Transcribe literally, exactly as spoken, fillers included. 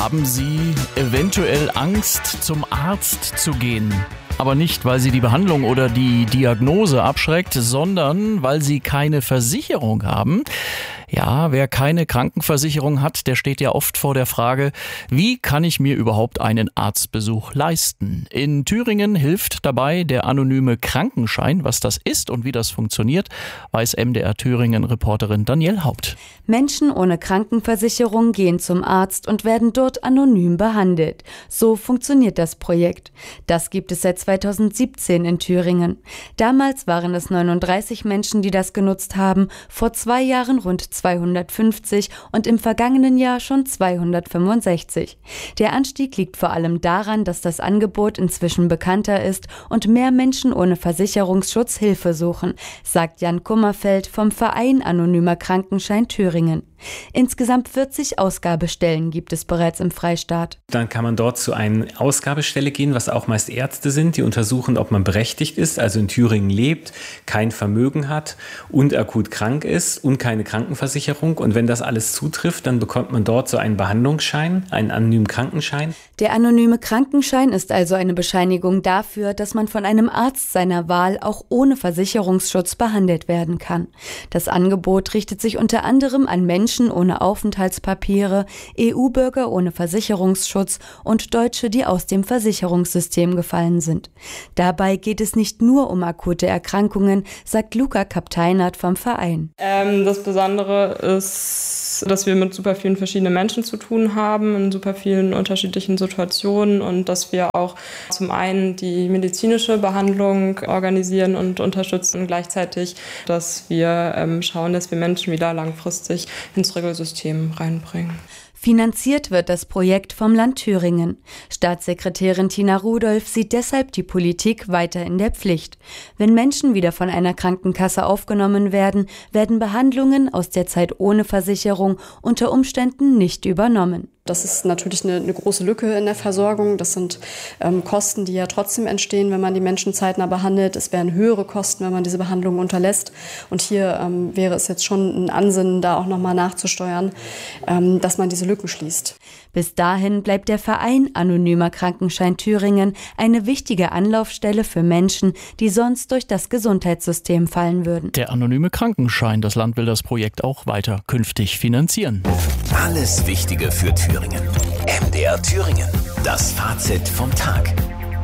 Haben Sie eventuell Angst, zum Arzt zu gehen? Aber nicht, weil Sie die Behandlung oder die Diagnose abschreckt, sondern weil Sie keine Versicherung haben. Ja, wer keine Krankenversicherung hat, der steht ja oft vor der Frage, wie kann ich mir überhaupt einen Arztbesuch leisten? In Thüringen hilft dabei der anonyme Krankenschein. Was das ist und wie das funktioniert, weiß M D R Thüringen-Reporterin Danielle Haupt. Menschen ohne Krankenversicherung gehen zum Arzt und werden dort anonym behandelt. So funktioniert das Projekt. Das gibt es seit zweitausendsiebzehn in Thüringen. Damals waren es neununddreißig Menschen, die das genutzt haben, vor zwei Jahren rund zweihundertfünfzig und im vergangenen Jahr schon zweihundertfünfundsechzig. Der Anstieg liegt vor allem daran, dass das Angebot inzwischen bekannter ist und mehr Menschen ohne Versicherungsschutz Hilfe suchen, sagt Jan Kummerfeld vom Verein Anonymer Krankenschein Thüringen. Insgesamt vierzig Ausgabestellen gibt es bereits im Freistaat. Dann kann man dort zu einer Ausgabestelle gehen, was auch meist Ärzte sind, die untersuchen, ob man berechtigt ist, also in Thüringen lebt, kein Vermögen hat und akut krank ist und keine Krankenversicherung. Und wenn das alles zutrifft, dann bekommt man dort so einen Behandlungsschein, einen anonymen Krankenschein. Der anonyme Krankenschein ist also eine Bescheinigung dafür, dass man von einem Arzt seiner Wahl auch ohne Versicherungsschutz behandelt werden kann. Das Angebot richtet sich unter anderem an Menschen ohne Aufenthaltspapiere, E U-Bürger ohne Versicherungsschutz und Deutsche, die aus dem Versicherungssystem gefallen sind. Dabei geht es nicht nur um akute Erkrankungen, sagt Luca Kapteinert vom Verein. Ähm, das Besondere ist, dass wir mit super vielen verschiedenen Menschen zu tun haben, in super vielen unterschiedlichen Situationen und dass wir auch zum einen die medizinische Behandlung organisieren und unterstützen und gleichzeitig, dass wir ähm, schauen, dass wir Menschen wieder langfristig ins Regelsystem reinbringen. Finanziert wird das Projekt vom Land Thüringen. Staatssekretärin Tina Rudolph sieht deshalb die Politik weiter in der Pflicht. Wenn Menschen wieder von einer Krankenkasse aufgenommen werden, werden Behandlungen aus der Zeit ohne Versicherung unter Umständen nicht übernommen. Das ist natürlich eine, eine große Lücke in der Versorgung. Das sind ähm, Kosten, die ja trotzdem entstehen, wenn man die Menschen zeitnah behandelt. Es wären höhere Kosten, wenn man diese Behandlung unterlässt. Und hier ähm, wäre es jetzt schon ein Ansinnen, da auch nochmal nachzusteuern, ähm, dass man diese Lücken schließt. Bis dahin bleibt der Verein Anonymer Krankenschein Thüringen eine wichtige Anlaufstelle für Menschen, die sonst durch das Gesundheitssystem fallen würden. Der anonyme Krankenschein, das Land will das Projekt auch weiter künftig finanzieren. Alles Wichtige für Thüringen. M D R Thüringen. Das Fazit vom Tag.